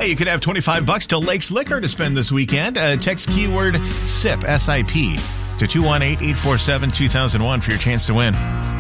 Hey, you could have $25 to Lakes Liquor to spend this weekend. Text keyword SIP, S-I-P, to 218-847-2001 for your chance to win.